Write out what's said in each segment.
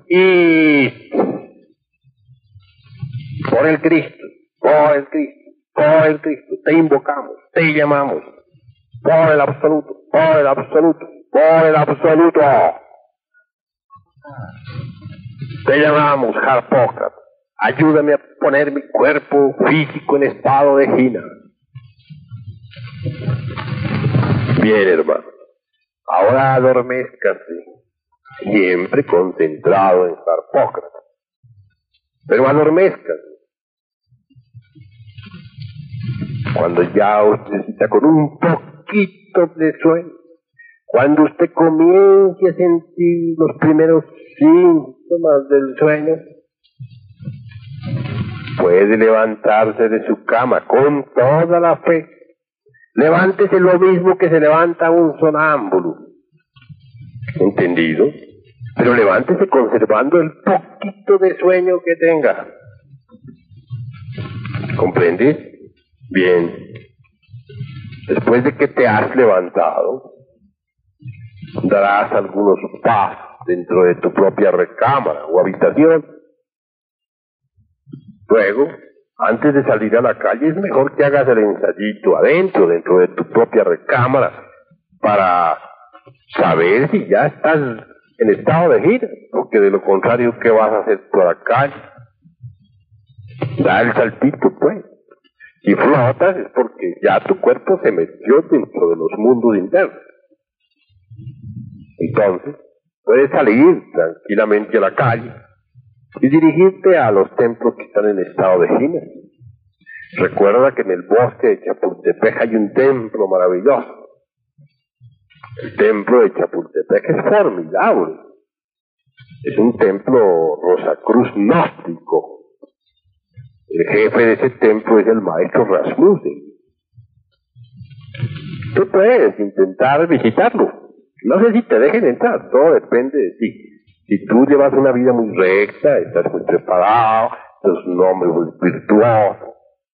y por el Cristo, por el Cristo, por el Cristo, te invocamos, te llamamos, por el absoluto, por el absoluto, por el absoluto. Te llamamos, Harpócrates, ayúdame a poner mi cuerpo físico en estado de gina. Bien, hermano, ahora adormézcase, siempre concentrado en Harpócrates, pero adormézcase. Cuando ya usted está con un poquito de sueño, cuando usted comience a sentir los primeros síntomas del sueño, puede levantarse de su cama con toda la fe. Levántese lo mismo que se levanta un sonámbulo. ¿Entendido? Pero levántese conservando el poquito de sueño que tenga. ¿Comprendes? Bien. Después de que te has levantado, darás algunos pasos dentro de tu propia recámara o habitación. Luego, antes de salir a la calle, es mejor que hagas el ensayito adentro, dentro de tu propia recámara, para saber si ya estás en estado de gira, porque de lo contrario, ¿qué vas a hacer por la calle? Da el saltito, pues. Si flotas es porque ya tu cuerpo se metió dentro de los mundos internos. Entonces, puedes salir tranquilamente a la calle y dirigirte a los templos que están en estado de gina. Recuerda que en el bosque de Chapultepec hay un templo maravilloso. El templo de Chapultepec es formidable. Es un templo Rosacruz gnóstico. El jefe de ese templo es el maestro Rasmussen. Tú puedes intentar visitarlo. No sé si te dejen entrar, todo depende de ti. Si tú llevas una vida muy recta, estás muy preparado, eres un hombre muy virtuoso,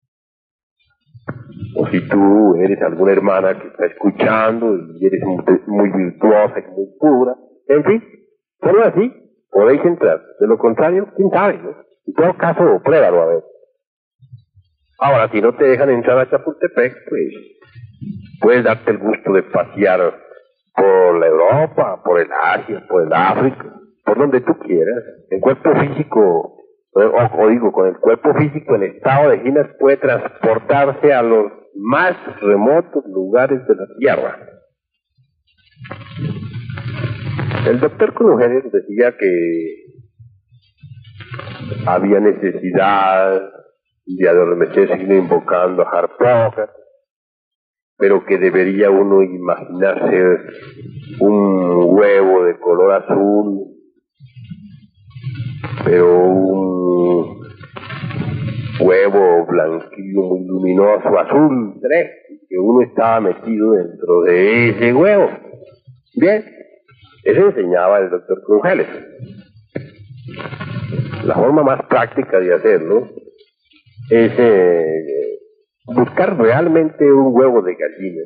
o si tú eres alguna hermana que está escuchando y eres muy virtuosa y muy pura, en fin, solo así podéis entrar. De lo contrario, quién sabe, ¿no? En todo caso, pruébalo a ver. Ahora, si no te dejan entrar a Chapultepec, pues puedes darte el gusto de pasear por la Europa, por el Asia, por el África, por donde tú quieras. El cuerpo físico, o digo, con el cuerpo físico en estado de ginas puede transportarse a los más remotos lugares de la Tierra. El doctor Crujeles decía que había necesidad de adormecerse invocando a Harpócrates, pero que debería uno imaginarse un huevo de color azul, pero un huevo blanquillo muy luminoso, azul, que uno estaba metido dentro de ese huevo. Bien, eso enseñaba el doctor Crujeles. La forma más práctica de hacerlo es buscar realmente un huevo de gallina.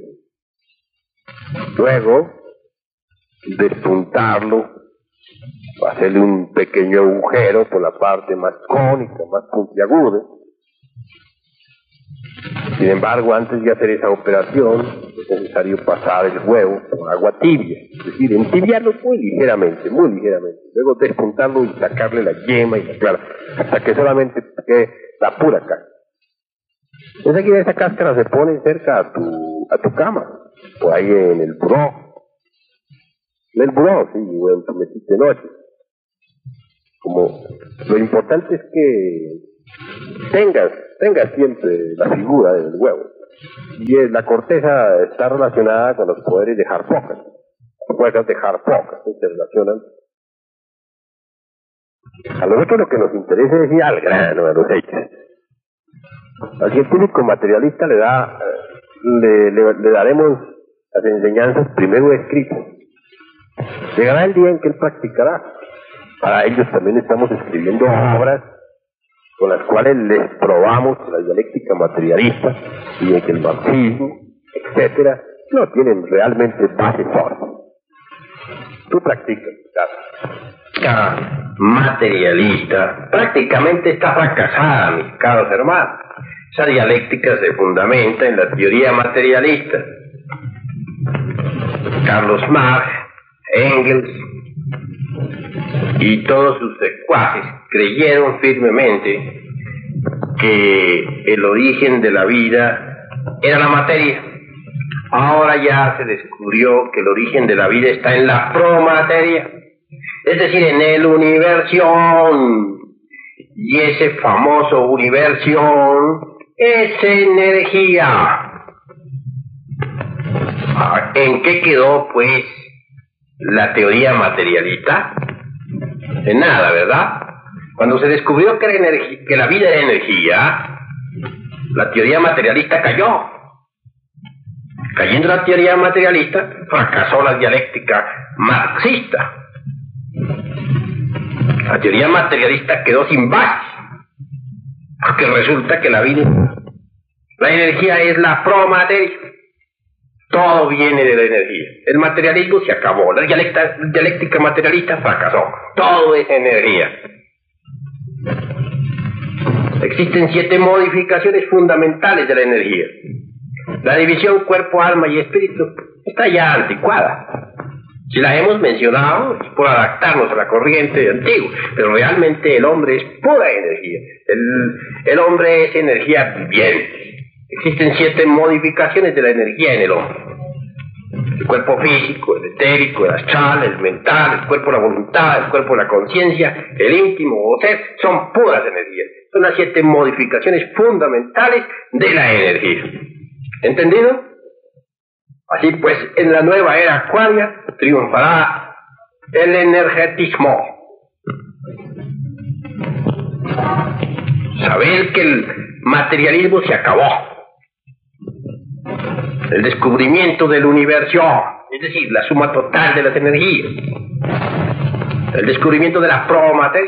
Luego, despuntarlo, hacerle un pequeño agujero por la parte más cónica, más puntiaguda. Sin embargo, antes de hacer esa operación, es necesario pasar el huevo con agua tibia, es decir, entibiarlo muy ligeramente, luego despuntarlo y sacarle la yema y la clara, hasta que solamente quede la pura cáscara. Enseguida esa cáscara se pone cerca a tu cama, o ahí en el buró. En el buró, sí, o en tu mesita de noche. Como lo importante es que tengas siempre la figura del huevo. Y la corteza está relacionada con los poderes de Harpócrates. Los poderes de Harpócrates se relacionan. A nosotros lo que nos interesa es ir al grano, a los hechos. Al científico materialista le daremos las enseñanzas primero escritas. Llegará el día en que él practicará. Para ellos también estamos escribiendo obras con las cuales les probamos la dialéctica materialista y en que el marxismo, etcétera, no tienen realmente base sólida. Tú practicas, claro. dialéctica materialista prácticamente está fracasada, mis caros hermanos. Esa dialéctica se fundamenta en la teoría materialista. Carlos Marx, Engels y todos sus secuaces creyeron firmemente que el origen de la vida era la materia. Ahora ya se descubrió que el origen de la vida está en la promateria, es decir, en el universión. Y ese famoso universión es energía. ¿En qué quedó, pues, la teoría materialista? En nada, ¿verdad? Cuando se descubrió que la vida era energía, la teoría materialista cayó. Cayendo la teoría materialista, fracasó la dialéctica marxista. La teoría materialista quedó sin base, porque resulta que la energía es la promateria. Todo viene de la energía. El materialismo se acabó. La dialéctica materialista fracasó. Todo es energía. Existen 7 modificaciones fundamentales de la energía. La división cuerpo, alma y espíritu está ya anticuada. Si la hemos mencionado es por adaptarnos a la corriente antigua, pero realmente el hombre es pura energía. El hombre es energía viviente. Existen 7 modificaciones de la energía en el hombre: el cuerpo físico, el etérico, el astral, el mental, el cuerpo de la voluntad, el cuerpo de la conciencia, el íntimo o ser. Son puras energías. Son las 7 modificaciones fundamentales de la energía. ¿Entendido? Así pues, en la nueva era acuaria triunfará el energetismo. Saber que el materialismo se acabó. El descubrimiento del universo, es decir, la suma total de las energías. El descubrimiento de la promateria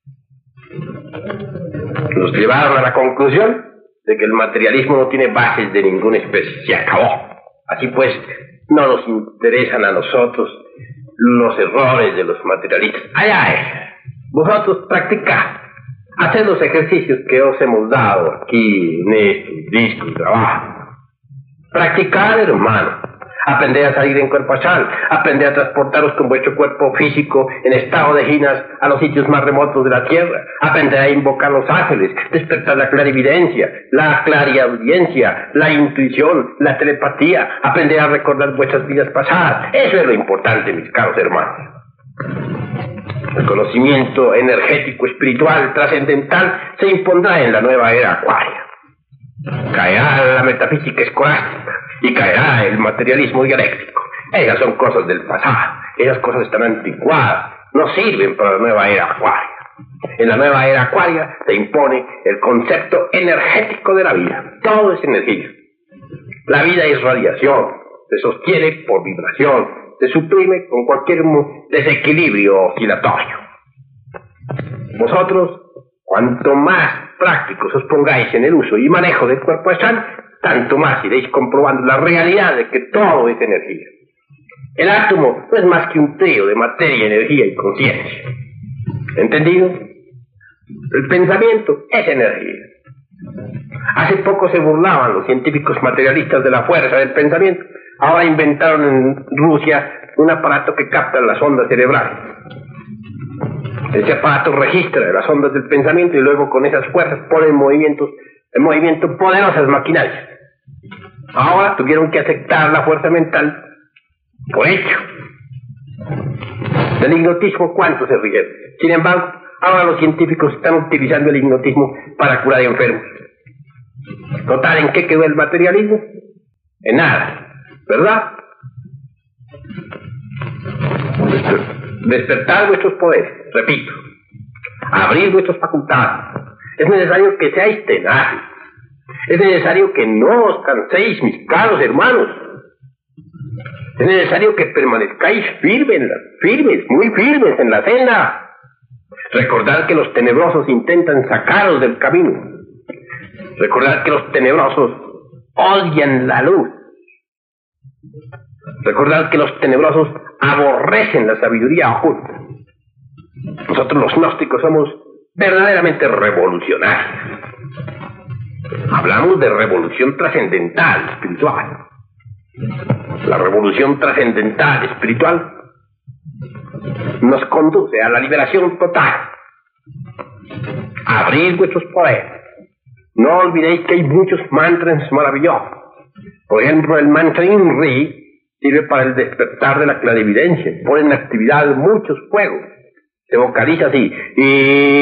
nos llevaron a la conclusión de que el materialismo no tiene bases de ninguna especie. Se acabó. Así pues, no nos interesan a nosotros los errores de los materialistas. Vosotros practicad. Haced los ejercicios que os hemos dado aquí en este disco de trabajo. Practicad, hermano. Aprended a salir en cuerpo astral. Aprended a transportaros con vuestro cuerpo físico en estado de ginas a los sitios más remotos de la tierra. Aprended a invocar los ángeles. Despertar la clarividencia, la clariaudiencia, la intuición, la telepatía. Aprended a recordar vuestras vidas pasadas. Eso es lo importante, mis caros hermanos. El conocimiento energético, espiritual, trascendental se impondrá en la nueva era acuaria. Caerá la metafísica escolástica y caerá el materialismo dialéctico. Esas son cosas del pasado. Esas cosas están anticuadas. No sirven para la nueva era acuaria. En la nueva era acuaria se impone el concepto energético de la vida. Todo es energía. La vida es radiación. Se sostiene por vibración. Se suprime con cualquier desequilibrio oscilatorio. Vosotros, cuanto más prácticos os pongáis en el uso y manejo del cuerpo astral, tanto más iréis comprobando la realidad de que todo es energía. El átomo no es más que un trío de materia, energía y conciencia. ¿Entendido? El pensamiento es energía. Hace poco se burlaban los científicos materialistas de la fuerza del pensamiento. Ahora inventaron en Rusia un aparato que capta las ondas cerebrales. Ese aparato registra las ondas del pensamiento y luego con esas fuerzas pone en movimiento poderosas maquinarias. Ahora tuvieron que aceptar la fuerza mental por hecho. Del hipnotismo, ¿cuánto se rieron? Sin embargo, ahora los científicos están utilizando el hipnotismo para curar enfermos. Total, ¿en qué quedó el materialismo? En nada, ¿verdad? Despertar vuestros poderes, repito, abrir vuestras facultades. Es necesario que seáis tenaces. Es necesario que no os canséis, mis caros hermanos. Es necesario que permanezcáis firmes, muy firmes en la senda. Recordad que los tenebrosos intentan sacaros del camino. Recordad que los tenebrosos odian la luz. Recordad que los tenebrosos aborrecen la sabiduría oculta. Nosotros los gnósticos somos verdaderamente revolucionarios. Hablamos de revolución trascendental, espiritual. La revolución trascendental, espiritual, nos conduce a la liberación total. Abrir vuestros poderes. No olvidéis que hay muchos mantras maravillosos. Por ejemplo, el mantra INRI sirve para el despertar de la clarividencia. Pone en actividad muchos fuegos. Se vocaliza así.